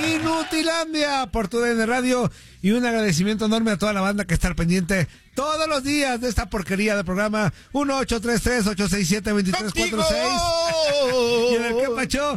Inutilandia por tu DN Radio, y un agradecimiento enorme a toda la banda que está al pendiente todos los días de esta porquería de programa. 1-833-867-2346 y en el que pachó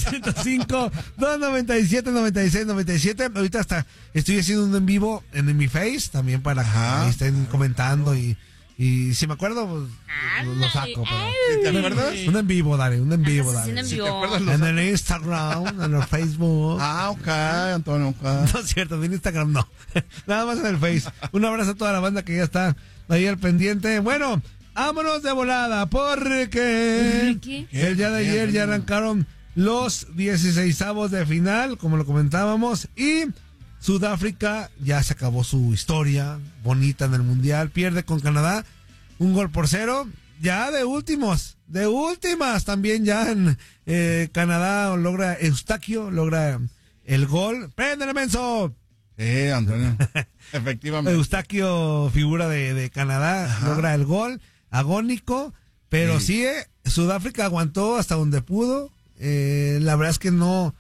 305-297-9697. Ahorita hasta estoy haciendo un en vivo en mi Face también para que estén comentando y si me acuerdo, pues, lo saco. ¿Te acuerdas? Un en vivo, dale, un en vivo, dale. ¿Sí te acuerdas? En el Instagram, en el Facebook. Ok, Antonio, ok. No es cierto, en Instagram no. Nada más en el Face. Un abrazo a toda la banda que ya está ahí al pendiente. Bueno, vámonos de volada, porque el día de ayer ya arrancaron los 16avos de final, como lo comentábamos, y Sudáfrica ya se acabó su historia bonita en el Mundial, pierde con Canadá 1-0, ya de últimas también ya en Canadá logra Eustaquio, logra el gol. ¡Préndele, menso! Antonio, efectivamente. Eustaquio, figura de Canadá, logra el gol, agónico, pero sí, Sudáfrica aguantó hasta donde pudo. La verdad es que no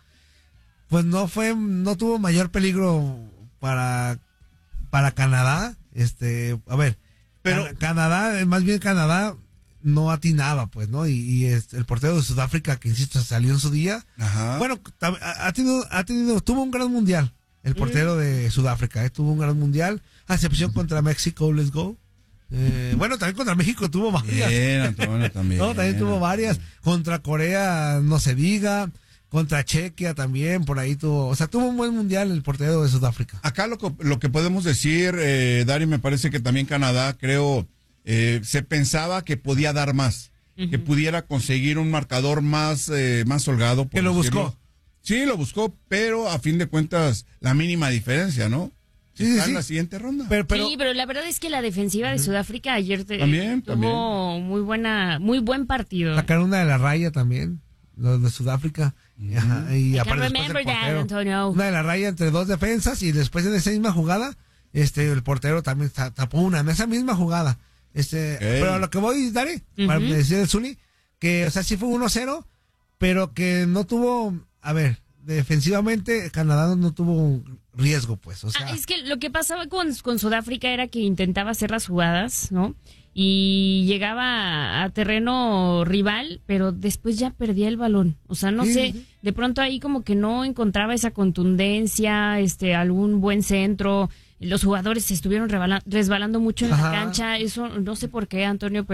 tuvo mayor peligro para Canadá. A ver, pero Canadá no atinaba, pues, ¿no? Y el portero de Sudáfrica, que insisto, salió en su día. Ajá. Bueno, tuvo un gran mundial. El portero de Sudáfrica, tuvo un gran mundial, a excepción contra México, let's go. Bueno, también contra México tuvo varias. Bien, Antonio, también. No, también tuvo varias. Contra Corea, no se diga. Contra Chequia también, por ahí tuvo un buen mundial el portero de Sudáfrica. Acá lo que podemos decir, Dari, me parece que también Canadá, creo, se pensaba que podía dar más, que pudiera conseguir un marcador más holgado. Que lo buscó. Sí, lo buscó, pero a fin de cuentas, la mínima diferencia, ¿no? Sí. En la siguiente ronda. Sí, pero la verdad es que la defensiva de Sudáfrica ayer tuvo muy buen partido. Sacaron una de la raya también, los de Sudáfrica. Ajá, y aparte una de la raya entre dos defensas, y después en esa misma jugada, el portero también tapó una en esa misma jugada. Pero a lo que voy, Dari, para decir el Zuli, que, sí fue 1-0, pero que no tuvo, defensivamente Canadá no tuvo riesgo, pues. Es que lo que pasaba con Sudáfrica era que intentaba hacer las jugadas, ¿no? Y llegaba a terreno rival, pero después ya perdía el balón. No sé, de pronto ahí como que no encontraba esa contundencia, algún buen centro. Los jugadores se estuvieron resbalando mucho en la cancha. Eso no sé por qué, Antonio, pero